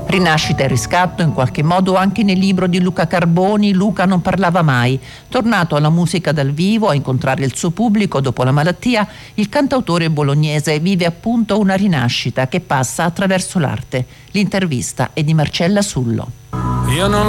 Rinascita e riscatto, in qualche modo anche nel libro di Luca Carboni, Luca non parlava mai. Tornato alla musica dal vivo, a incontrare il suo pubblico dopo la malattia, il cantautore bolognese vive appunto una rinascita che passa attraverso l'arte. L'intervista è di Marcella Sullo. Io non